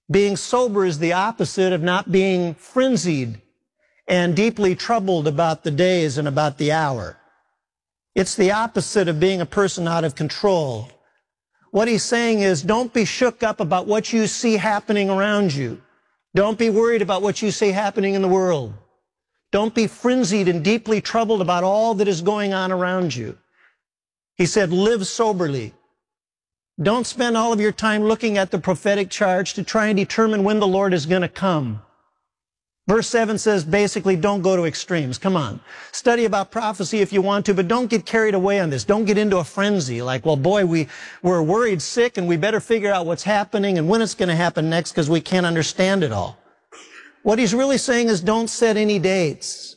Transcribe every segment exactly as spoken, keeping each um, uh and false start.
Being sober is the opposite of not being frenzied and deeply troubled about the days and about the hour. It's the opposite of being a person out of control. What he's saying is, don't be shook up about what you see happening around you. Don't be worried about what you see happening in the world. Don't be frenzied and deeply troubled about all that is going on around you. He said, live soberly. Don't spend all of your time looking at the prophetic charge to try and determine when the Lord is going to come. Verse seven says, basically, don't go to extremes. Come on. Study about prophecy if you want to, but don't get carried away on this. Don't get into a frenzy like, well, boy, we, we're worried sick and we better figure out what's happening and when it's going to happen next because we can't understand it all. What he's really saying is don't set any dates.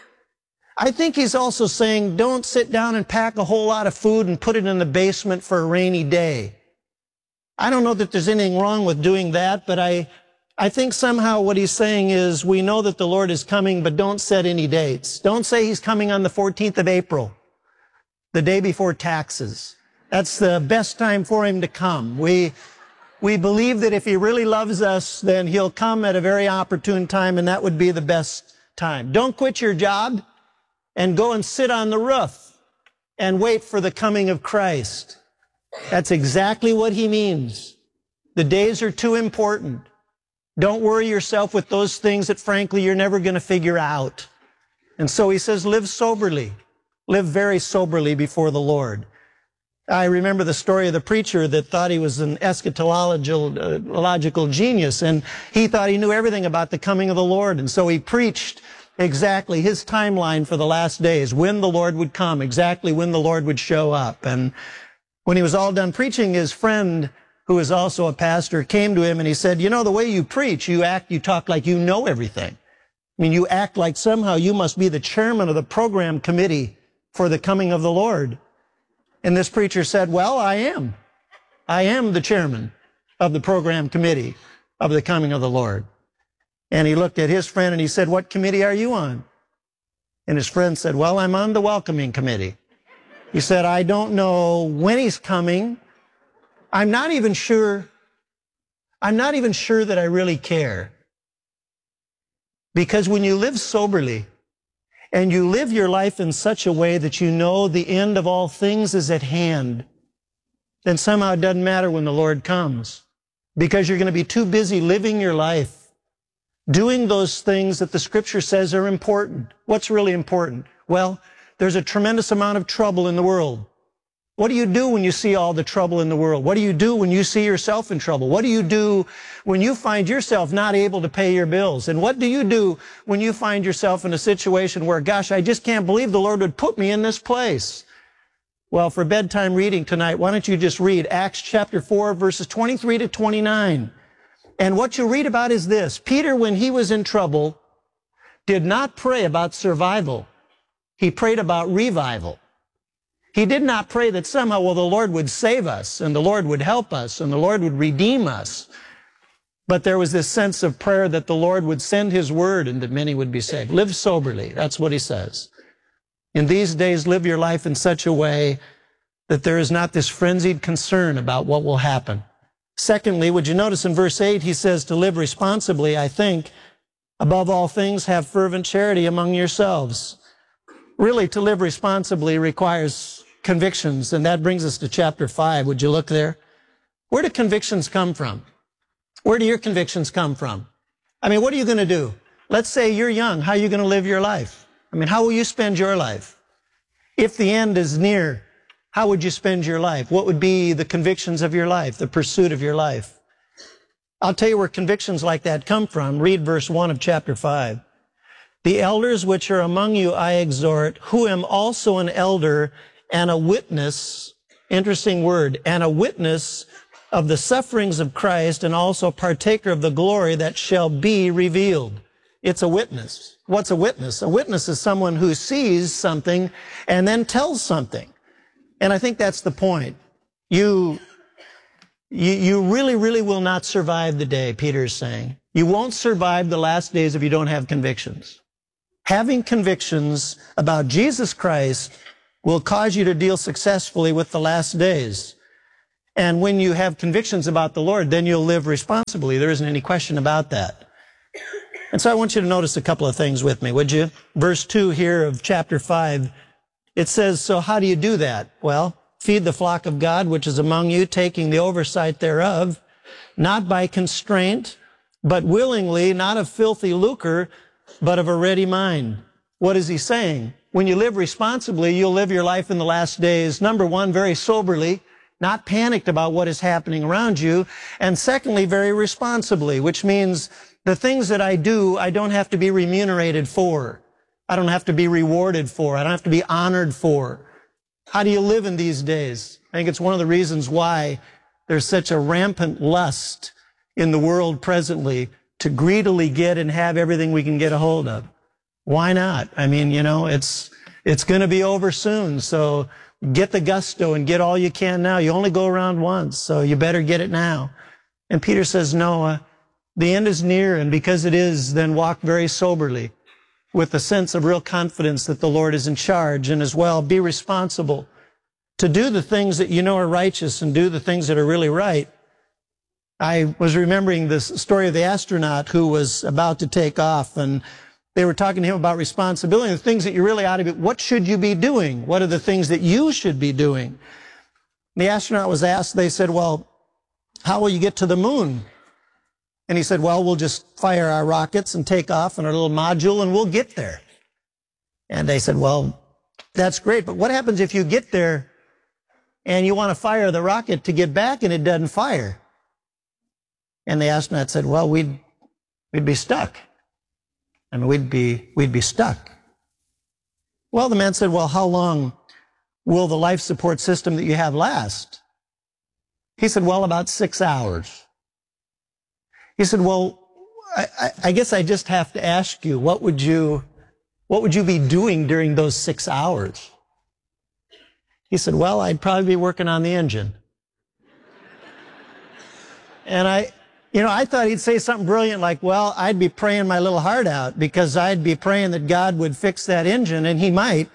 I think he's also saying don't sit down and pack a whole lot of food and put it in the basement for a rainy day. I don't know that there's anything wrong with doing that, but I, I think somehow what he's saying is we know that the Lord is coming, but don't set any dates. Don't say he's coming on the fourteenth of April, the day before taxes. That's the best time for him to come. We, we believe that if he really loves us, then he'll come at a very opportune time, and that would be the best time. Don't quit your job and go and sit on the roof and wait for the coming of Christ. That's exactly what he means. The days are too important. Don't worry yourself with those things that, frankly, you're never going to figure out. And so he says, live soberly. Live very soberly before the Lord. I remember the story of the preacher that thought he was an eschatological uh, logical genius, and he thought he knew everything about the coming of the Lord. And so he preached exactly his timeline for the last days, when the Lord would come, exactly when the Lord would show up. And when he was all done preaching, his friend, who is also a pastor, came to him and he said, you know, the way you preach, you act, you talk like you know everything. I mean, you act like somehow you must be the chairman of the program committee for the coming of the Lord. And this preacher said, well, I am. I am the chairman of the program committee of the coming of the Lord. And he looked at his friend and he said, what committee are you on? And his friend said, well, I'm on the welcoming committee. He said, I don't know when he's coming. I'm not even sure, I'm not even sure that I really care. Because when you live soberly and you live your life in such a way that you know the end of all things is at hand, then somehow it doesn't matter when the Lord comes. Because you're going to be too busy living your life, doing those things that the Scripture says are important. What's really important? Well, there's a tremendous amount of trouble in the world. What do you do when you see all the trouble in the world? What do you do when you see yourself in trouble? What do you do when you find yourself not able to pay your bills? And what do you do when you find yourself in a situation where, gosh, I just can't believe the Lord would put me in this place? Well, for bedtime reading tonight, why don't you just read Acts chapter four, verses twenty-three to twenty-nine. And what you read about is this. Peter, when he was in trouble, did not pray about survival. He prayed about revival. He did not pray that somehow, well, the Lord would save us and the Lord would help us and the Lord would redeem us. But there was this sense of prayer that the Lord would send his word and that many would be saved. Live soberly. That's what he says. In these days, live your life in such a way that there is not this frenzied concern about what will happen. Secondly, would you notice in verse eight, he says to live responsibly, I think, above all things, have fervent charity among yourselves. Really, to live responsibly requires convictions, and that brings us to chapter five. Would you look there? Where do convictions come from? Where do your convictions come from? I mean, what are you going to do? Let's say you're young. How are you going to live your life? I mean, how will you spend your life? If the end is near, how would you spend your life? What would be the convictions of your life, the pursuit of your life? I'll tell you where convictions like that come from. Read verse one of chapter five. The elders which are among you I exhort, who am also an elder and a witness, interesting word, and a witness of the sufferings of Christ and also partaker of the glory that shall be revealed. It's a witness. What's a witness? A witness is someone who sees something and then tells something. And I think that's the point. You, you, you really, really will not survive the day, Peter is saying. You won't survive the last days if you don't have convictions. Having convictions about Jesus Christ will cause you to deal successfully with the last days. And when you have convictions about the Lord, then you'll live responsibly. There isn't any question about that. And so I want you to notice a couple of things with me, would you? Verse two here of chapter five, it says, so how do you do that? Well, feed the flock of God, which is among you, taking the oversight thereof, not by constraint, but willingly, not of filthy lucre, but of a ready mind. What is he saying? When you live responsibly, you'll live your life in the last days, number one, very soberly, not panicked about what is happening around you, and secondly, very responsibly, which means the things that I do, I don't have to be remunerated for. I don't have to be rewarded for. I don't have to be honored for. How do you live in these days? I think it's one of the reasons why there's such a rampant lust in the world presently to greedily get and have everything we can get a hold of. Why not? I mean, you know, it's it's going to be over soon, so get the gusto and get all you can now. You only go around once, so you better get it now. And Peter says, no, uh, the end is near, and because it is, then walk very soberly with a sense of real confidence that the Lord is in charge, and as well, be responsible to do the things that you know are righteous and do the things that are really right. I was remembering this story of the astronaut who was about to take off, and they were talking to him about responsibility and the things that you really ought to be. What should you be doing? What are the things that you should be doing? The astronaut was asked, they said, well, how will you get to the moon? And he said, well, we'll just fire our rockets and take off in our little module and we'll get there. And they said, well, that's great, but what happens if you get there and you want to fire the rocket to get back and it doesn't fire? And the astronaut said, well, we'd, we'd be stuck. I mean, we'd be, we'd be stuck. Well, the man said, well, how long will the life support system that you have last? He said, well, about six hours. He said, well, I, I, I guess I just have to ask you, what would you, what would you be doing during those six hours? He said, well, I'd probably be working on the engine. And I, you know, I thought he'd say something brilliant like, well, I'd be praying my little heart out because I'd be praying that God would fix that engine, and he might.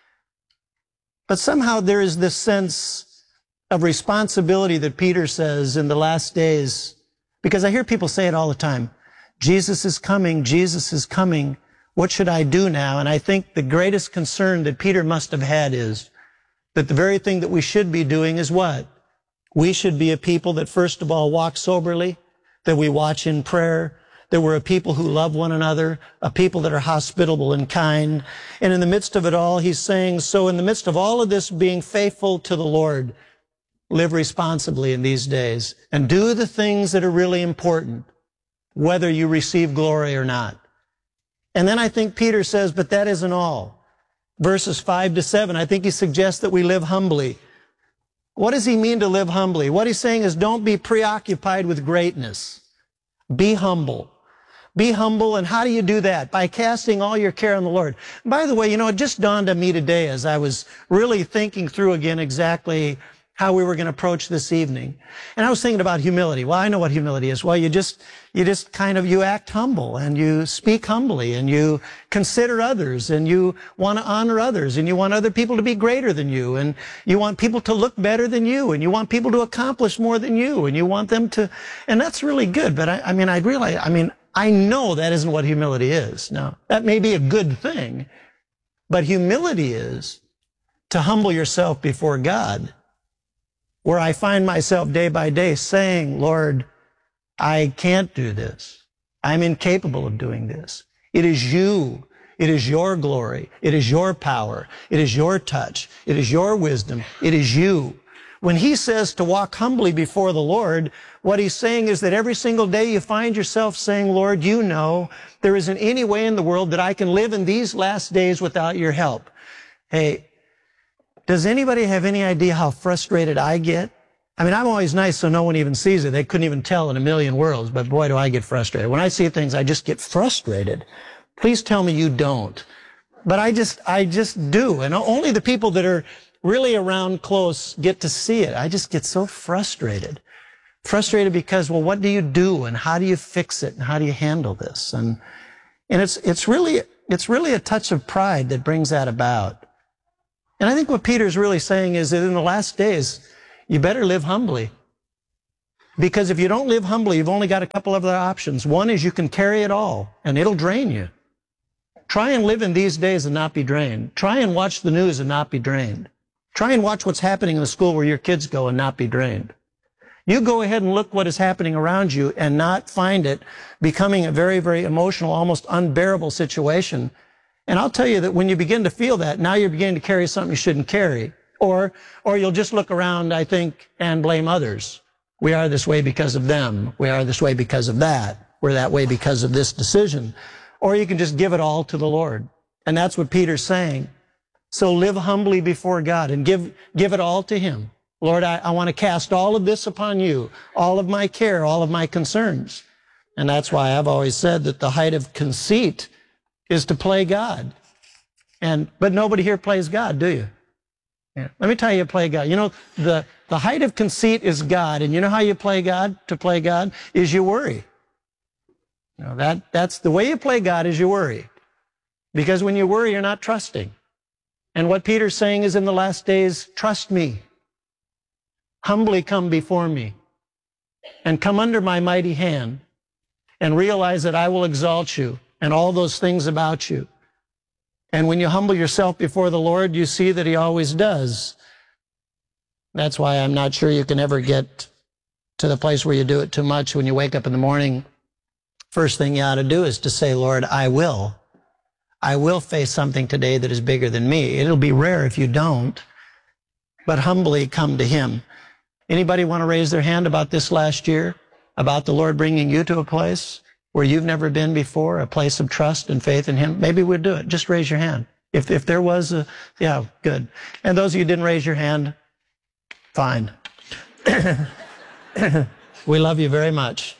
But somehow there is this sense of responsibility that Peter says in the last days, because I hear people say it all the time. Jesus is coming, Jesus is coming. What should I do now? And I think the greatest concern that Peter must have had is that the very thing that we should be doing is what? We should be a people that first of all walk soberly, that we watch in prayer, that we're a people who love one another, a people that are hospitable and kind. And in the midst of it all, he's saying, so in the midst of all of this, being faithful to the Lord, live responsibly in these days and do the things that are really important, whether you receive glory or not. And then I think Peter says, but that isn't all. Verses five to seven, I think he suggests that we live humbly. What does he mean to live humbly? What he's saying is don't be preoccupied with greatness. Be humble. Be humble, and how do you do that? By casting all your care on the Lord. By the way, you know, it just dawned on me today as I was really thinking through again exactly how we were going to approach this evening. And I was thinking about humility. Well, I know what humility is. Well, you just, you just kind of, you act humble and you speak humbly and you consider others and you want to honor others and you want other people to be greater than you and you want people to look better than you and you want people to accomplish more than you and you want them to, and that's really good. But I, I mean, I realize, I mean, I know that isn't what humility is. Now, that may be a good thing, but humility is to humble yourself before God, where I find myself day by day saying, Lord, I can't do this. I'm incapable of doing this. It is you. It is your glory. It is your power. It is your touch. It is your wisdom. It is you. When he says to walk humbly before the Lord, what he's saying is that every single day you find yourself saying, Lord, you know there isn't any way in the world that I can live in these last days without your help. Hey, does anybody have any idea how frustrated I get? I mean, I'm always nice so no one even sees it. They couldn't even tell in a million worlds, but boy, do I get frustrated. When I see things, I just get frustrated. Please tell me you don't. But I just, I just do. And only the people that are really around close get to see it. I just get so frustrated. Frustrated because, well, what do you do and how do you fix it and how do you handle this? And, and it's, it's really, it's really a touch of pride that brings that about. And I think what Peter's really saying is that in the last days, you better live humbly. Because if you don't live humbly, you've only got a couple of other options. One is you can carry it all, and it'll drain you. Try and live in these days and not be drained. Try and watch the news and not be drained. Try and watch what's happening in the school where your kids go and not be drained. You go ahead and look what is happening around you and not find it becoming a very, very emotional, almost unbearable situation. And I'll tell you that when you begin to feel that, now you're beginning to carry something you shouldn't carry. Or, or you'll just look around, I think, and blame others. We are this way because of them. We are this way because of that. We're that way because of this decision. Or you can just give it all to the Lord. And that's what Peter's saying. So live humbly before God and give, give it all to Him. Lord, I, I want to cast all of this upon you, all of my care, all of my concerns. And that's why I've always said that the height of conceit is to play God. And, but nobody here plays God, do you? Yeah. Let me tell you, play God. You know, the, the height of conceit is God. And you know how you play God, to play God, is you worry. You know, that, that's the way you play God is you worry. Because when you worry, you're not trusting. And what Peter's saying is in the last days, trust me. Humbly come before me. And come under my mighty hand. And realize that I will exalt you. And all those things about you. And when you humble yourself before the Lord, you see that He always does. That's why I'm not sure you can ever get to the place where you do it too much. When you wake up in the morning, first thing you ought to do is to say, Lord, I will. I will face something today that is bigger than me. It'll be rare if you don't, but humbly come to Him. Anybody want to raise their hand about this last year? About the Lord bringing you to a place where you've never been before, a place of trust and faith in Him? Maybe we'd do it. Just raise your hand. If if there was a, yeah, good. And those of you who didn't raise your hand, fine. We love you very much.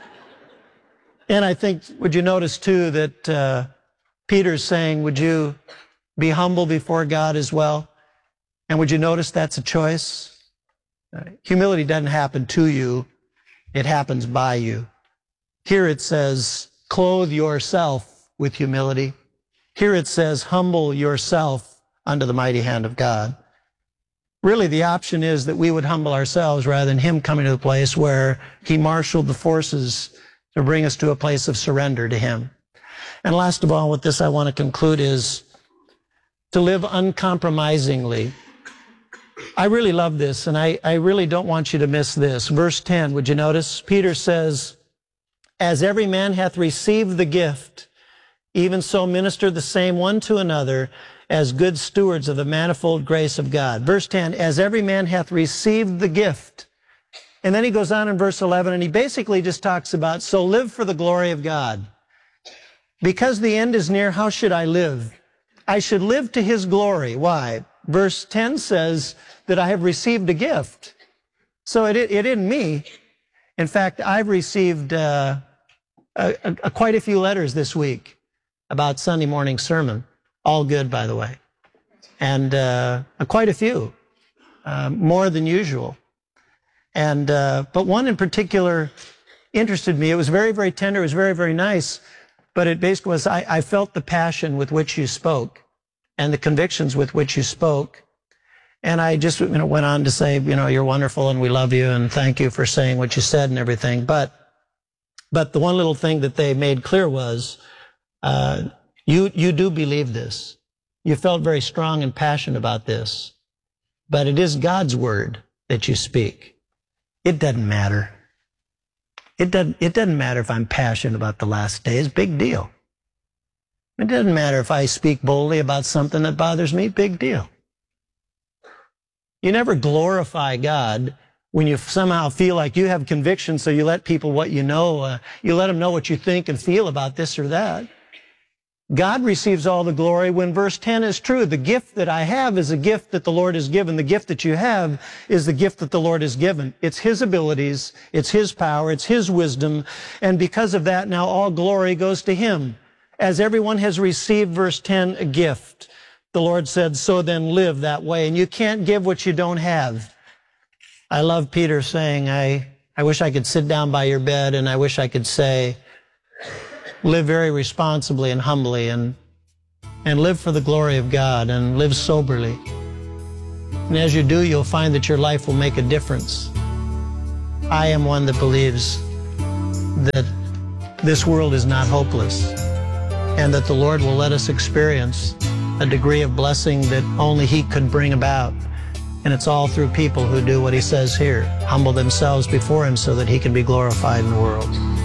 And I think, would you notice too that uh, Peter's saying, would you be humble before God as well? And would you notice that's a choice? Uh, humility doesn't happen to you. It happens by you. Here it says, clothe yourself with humility. Here it says, humble yourself under the mighty hand of God. Really, the option is that we would humble ourselves rather than Him coming to a place where He marshaled the forces to bring us to a place of surrender to Him. And last of all, with this I want to conclude is to live uncompromisingly. I really love this, and I, I really don't want you to miss this. Verse ten, would you notice? Peter says, as every man hath received the gift, even so minister the same one to another as good stewards of the manifold grace of God. Verse ten, as every man hath received the gift. And then he goes on in verse eleven, and he basically just talks about, so live for the glory of God. Because the end is near, how should I live? I should live to His glory. Why? Verse ten says that I have received a gift. So it, it isn't me. In fact, I've received uh, a, a, a quite a few letters this week about Sunday morning sermon. All good, by the way. And uh, quite a few, uh, more than usual. And uh, but one in particular interested me. It was very, very tender. It was very, very nice. But it basically was, I, I felt the passion with which you spoke and the convictions with which you spoke. And I just you know, went on to say, you know, you're wonderful and we love you and thank you for saying what you said and everything. But but the one little thing that they made clear was, uh, you you do believe this. You felt very strong and passionate about this. But it is God's word that you speak. It doesn't matter. It doesn't, it doesn't matter if I'm passionate about the last days. Big deal. It doesn't matter if I speak boldly about something that bothers me. Big deal. You never glorify God when you somehow feel like you have conviction, so you let people what you know, uh, you let them know what you think and feel about this or that. God receives all the glory when verse ten is true. The gift that I have is a gift that the Lord has given. The gift that you have is the gift that the Lord has given. It's His abilities, it's His power, it's His wisdom, and because of that, now all glory goes to Him. As everyone has received, verse ten, a gift. The Lord said, so then live that way. And you can't give what you don't have. I love Peter saying, I, I wish I could sit down by your bed and I wish I could say, live very responsibly and humbly and, and live for the glory of God and live soberly. And as you do, you'll find that your life will make a difference. I am one that believes that this world is not hopeless, and that the Lord will let us experience a degree of blessing that only He could bring about. And it's all through people who do what He says here, humble themselves before Him so that He can be glorified in the world.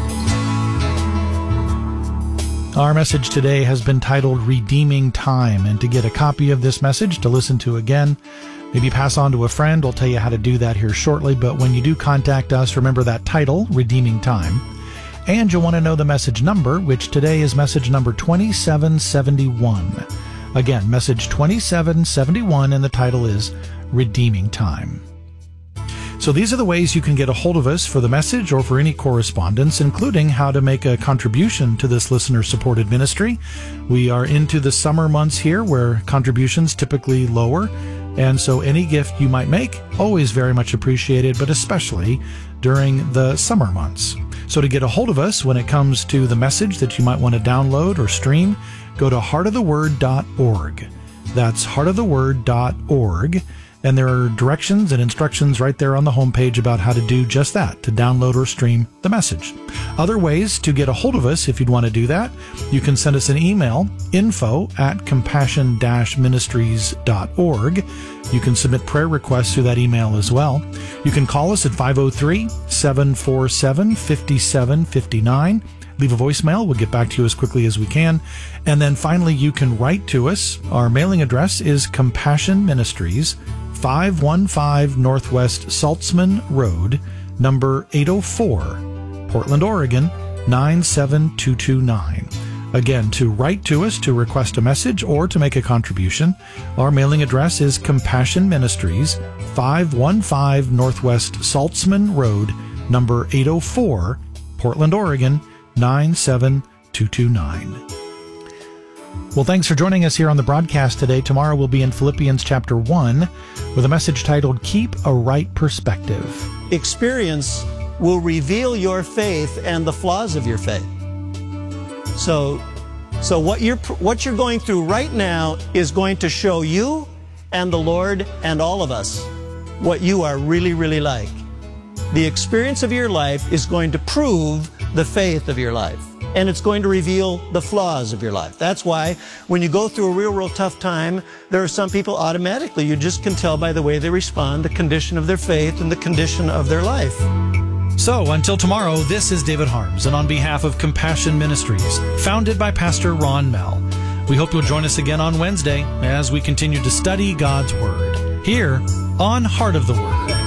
Our message today has been titled Redeeming Time, and to get a copy of this message to listen to again, maybe pass on to a friend. We'll tell you how to do that here shortly, but when you do contact us, remember that title, Redeeming Time. And you'll want to know the message number, which today is message number twenty-seven seventy-one. Again, message twenty-seven seventy-one, and the title is Redeeming Time. So these are the ways you can get a hold of us for the message or for any correspondence, including how to make a contribution to this listener-supported ministry. We are into the summer months here where contributions typically lower, and so any gift you might make, always very much appreciated, but especially during the summer months. So to get a hold of us when it comes to the message that you might want to download or stream, go to heart of the word dot org. That's heart of the word dot org. And there are directions and instructions right there on the homepage about how to do just that, to download or stream the message. Other ways to get a hold of us if you'd want to do that, you can send us an email, info at compassion dash ministries dot org. You can submit prayer requests through that email as well. You can call us at five oh three, seven four seven, five seven five nine. Leave a voicemail. We'll get back to you as quickly as we can. And then finally, you can write to us. Our mailing address is Compassion Ministries, five one five Northwest Saltzman Road, number eight oh four, Portland, Oregon, nine seven two two nine. Again, to write to us to request a message or to make a contribution, our mailing address is Compassion Ministries, five one five Northwest Saltzman Road, number eight oh four, Portland, Oregon, nine seven two two nine. Well, thanks for joining us here on the broadcast today. Tomorrow we'll be in Philippians chapter one with a message titled Keep a Right Perspective. Experience will reveal your faith and the flaws of your faith. So, so what you're, what you're going through right now is going to show you and the Lord and all of us what you are really, really like. The experience of your life is going to prove the faith of your life, and it's going to reveal the flaws of your life. That's why when you go through a real, real tough time, there are some people automatically, you just can tell by the way they respond, the condition of their faith and the condition of their life. So, until tomorrow, this is David Harms, and on behalf of Compassion Ministries, founded by Pastor Ron Mell, we hope you'll join us again on Wednesday as we continue to study God's Word, here on Heart of the Word.